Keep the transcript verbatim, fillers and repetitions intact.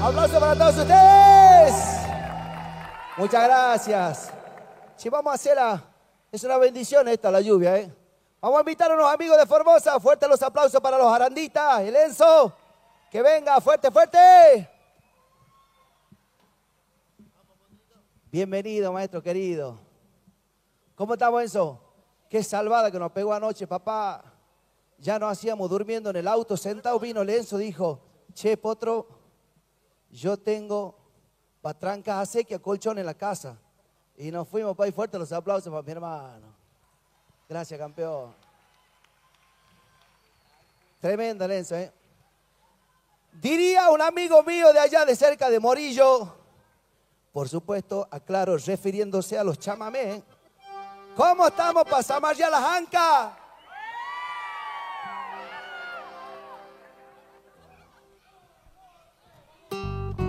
Aplauso para todos ustedes. Muchas gracias. Si vamos a hacer la... Es una bendición esta, la lluvia, ¿eh? Vamos a invitar a unos amigos de Formosa. Fuertes los aplausos para los aranditas. El Enzo, que venga, fuerte, fuerte. Bienvenido, maestro querido. ¿Cómo estamos, Enzo? Qué salvada que nos pegó anoche, papá. Ya nos hacíamos durmiendo en el auto, sentado, vino el Enzo, dijo, che, Potro, yo tengo patrancas a sequía, colchón en la casa. Y nos fuimos, pa' y fuerte los aplausos para mi hermano. Gracias, campeón. Tremenda, Enzo, ¿eh? Diría un amigo mío de allá de cerca de Morillo, por supuesto, aclaro, refiriéndose a los chamamés. ¿Cómo estamos para Samaria las Ancas?